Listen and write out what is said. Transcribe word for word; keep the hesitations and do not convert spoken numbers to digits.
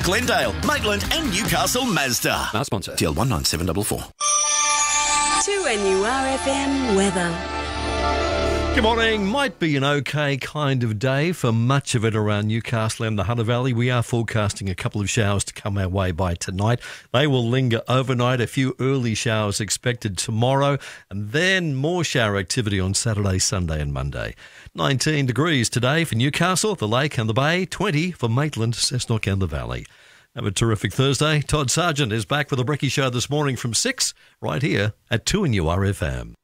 Glendale, Maitland and Newcastle Mazda. Our sponsor. Deal one nine seven four four. two N U R F M weather. Good morning. Might be an okay kind of day for much of it around Newcastle and the Hunter Valley. We are forecasting a couple of showers to come our way by tonight. They will linger overnight. A few early showers expected tomorrow, and then more shower activity on Saturday, Sunday and Monday. nineteen degrees today for Newcastle, the Lake and the Bay. twenty for Maitland, Cessnock and the Valley. Have a terrific Thursday. Todd Sargent is back with the Brekkie Show this morning from six, right here at two N U R F M.